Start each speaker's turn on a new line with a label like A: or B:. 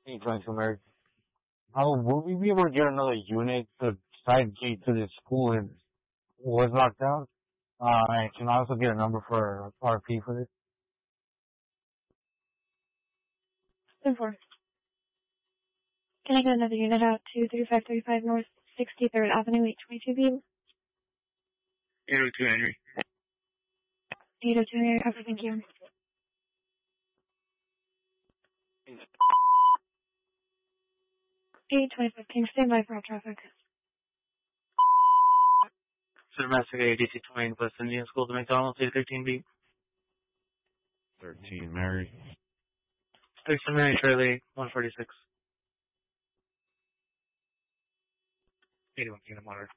A: Hey, Frank America. Will we be able to get another unit? The side gate to the school was locked down. And can I also get a number for RP for this?
B: 10-4. Can I get another unit out to 3535 North 63rd Avenue, 822B?
C: 802 Henry.
B: 802 Henry, copy, thank you. 825 King, stand by for all traffic.
C: Sir Master ADC 20 plus Indian School to McDonald's, 813B.
A: 13, Mary.
C: 13 Mary, Charlie, 146. 81 Kingdom Water.